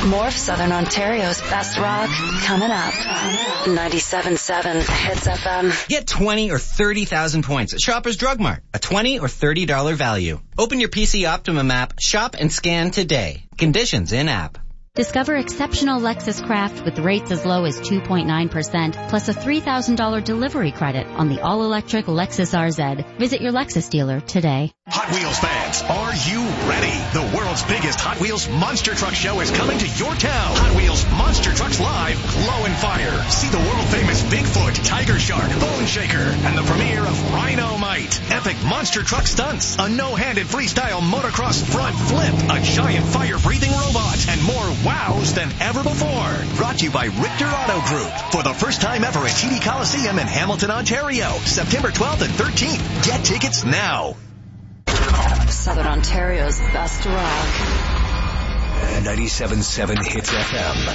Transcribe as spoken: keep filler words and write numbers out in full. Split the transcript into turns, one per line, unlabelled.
More of Southern Ontario's best rock coming up. ninety-seven point seven Hits F M.
Get twenty or thirty thousand points at Shoppers Drug Mart. A twenty or thirty dollars value. Open your P C Optimum app, shop and scan today. Conditions in app.
Discover exceptional Lexus Craft with rates as low as two point nine percent, plus a three thousand dollars delivery credit on the all-electric Lexus R Z. Visit your Lexus dealer today.
Hot Wheels fans, are you ready? The world's biggest Hot Wheels Monster Truck Show is coming to your town. Hot Wheels Monster Trucks Live, Glow and Fire. See the world-famous Bigfoot, Tiger Shark, Bone Shaker, and the premiere of Rhino-Mite. Epic monster truck stunts, a no-handed freestyle motocross front flip, a giant fire-breathing robot, and more wows than ever before. Brought to you by Richter Auto Group. For the first time ever at T D Coliseum in Hamilton, Ontario. September twelfth and thirteenth. Get tickets now.
Southern Ontario's best rock.
ninety-seven point seven Hits F M.